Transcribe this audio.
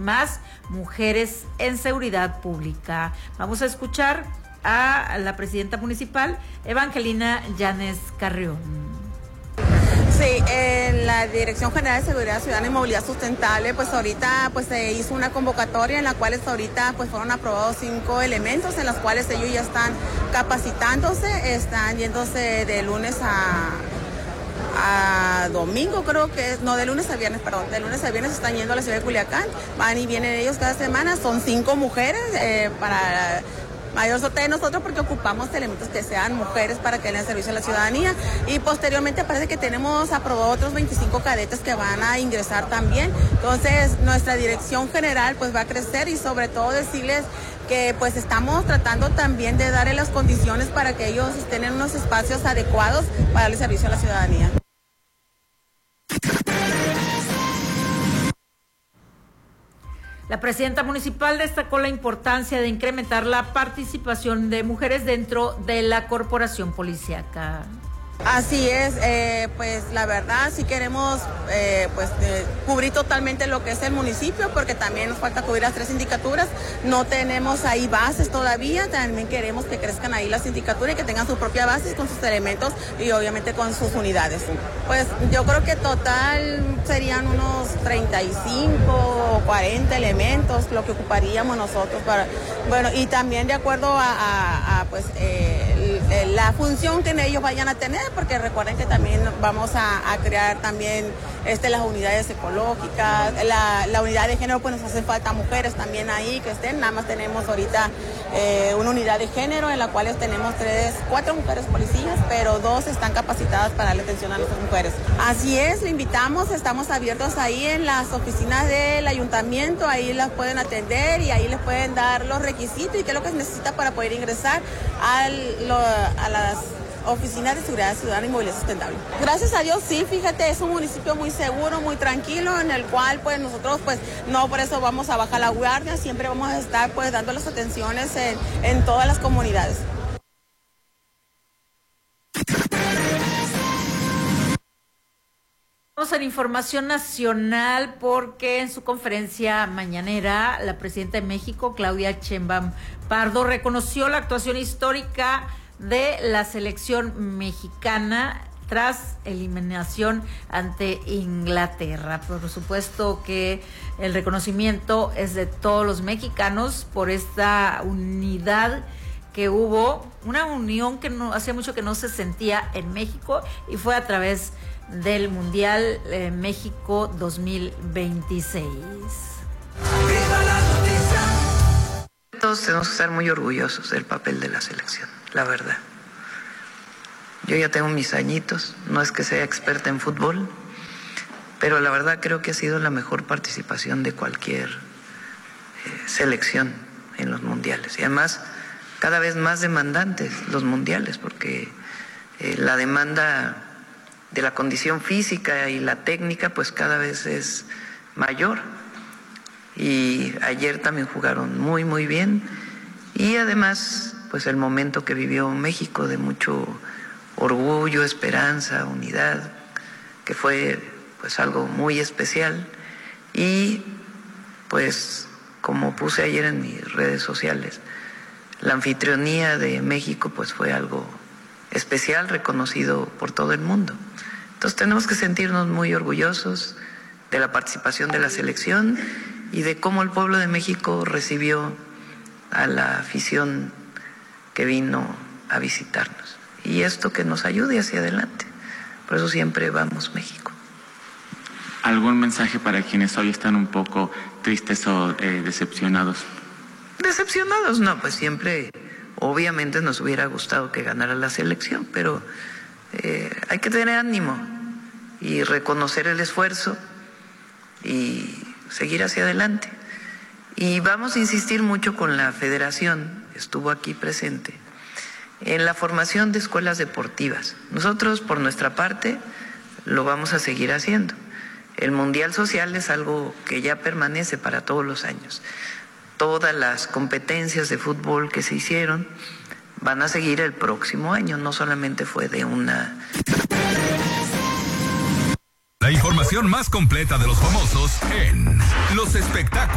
más mujeres en seguridad pública. Vamos a escuchar a la presidenta municipal, Evangelina Llanes Carrión. Sí, en la Dirección General de Seguridad Ciudadana y Movilidad Sustentable, pues ahorita pues se hizo una convocatoria en la cual ahorita pues fueron aprobados 5 elementos en los cuales ellos ya están capacitándose, están yéndose de lunes a domingo, creo que es, no, de lunes a viernes están yendo a la ciudad de Culiacán, van y vienen ellos cada semana, son 5 mujeres para mayor sorteo de nosotros porque ocupamos elementos que sean mujeres para que den servicio a la ciudadanía, y posteriormente parece que tenemos aprobado otros 25 cadetes que van a ingresar también. Entonces nuestra dirección general pues va a crecer, y sobre todo decirles que pues estamos tratando también de darle las condiciones para que ellos estén en unos espacios adecuados para darle servicio a la ciudadanía. La presidenta municipal destacó la importancia de incrementar la participación de mujeres dentro de la corporación policíaca. Así es, pues la verdad sí queremos cubrir totalmente lo que es el municipio, porque también nos falta cubrir las 3 sindicaturas, no tenemos ahí bases todavía, también queremos que crezcan ahí las sindicaturas y que tengan sus propias bases con sus elementos y obviamente con sus unidades. Pues yo creo que total serían unos 35 o 40 elementos lo que ocuparíamos nosotros para, bueno, y también de acuerdo a la función que ellos vayan a tener, porque recuerden que también vamos a crear también las unidades ecológicas, la unidad de género, pues nos hacen falta mujeres también ahí que estén, nada más tenemos ahorita una unidad de género en la cual tenemos 4 mujeres policías, pero 2 están capacitadas para darle atención a nuestras mujeres. Así es, le invitamos, estamos abiertos ahí en las oficinas del ayuntamiento, ahí las pueden atender y ahí les pueden dar los requisitos y qué es lo que se necesita para poder ingresar a las oficinas de seguridad ciudadana y movilidad sustentable. Gracias a Dios, sí, fíjate, es un municipio muy seguro, muy tranquilo, en el cual pues nosotros pues no por eso vamos a bajar la guardia, siempre vamos a estar pues dando las atenciones en todas las comunidades. Vamos a la información nacional porque en su conferencia mañanera la presidenta de México, Claudia Sheinbaum Pardo, reconoció la actuación histórica de la selección mexicana tras eliminación ante Inglaterra. Por supuesto que el reconocimiento es de todos los mexicanos por esta unidad que hubo, una unión que no hacía mucho que no se sentía en México, y fue a través del Mundial México 2026. Todos tenemos que estar muy orgullosos del papel de la selección, la verdad. Yo ya tengo mis añitos, no es que sea experta en fútbol, pero la verdad creo que ha sido la mejor participación de cualquier selección en los mundiales. Y además, cada vez más demandantes los mundiales, porque la demanda de la condición física y la técnica pues cada vez es mayor. Y ayer también jugaron muy muy bien, y además pues el momento que vivió México de mucho orgullo, esperanza, unidad, que fue pues algo muy especial. Y pues como puse ayer en mis redes sociales, la anfitrionía de México pues fue algo especial, reconocido por todo el mundo. Entonces tenemos que sentirnos muy orgullosos de la participación de la selección y de cómo el pueblo de México recibió a la afición que vino a visitarnos. Y esto que nos ayude hacia adelante. Por eso siempre vamos México. ¿Algún mensaje para quienes hoy están un poco tristes o decepcionados? Decepcionados no, pues siempre obviamente nos hubiera gustado que ganara la selección, pero hay que tener ánimo y reconocer el esfuerzo y seguir hacia adelante. Y vamos a insistir mucho con la federación, estuvo aquí presente, en la formación de escuelas deportivas. Nosotros, por nuestra parte, lo vamos a seguir haciendo. El Mundial Social es algo que ya permanece para todos los años. Todas las competencias de fútbol que se hicieron van a seguir el próximo año, no solamente fue de una... La información más completa de los famosos en Los Espectáculos.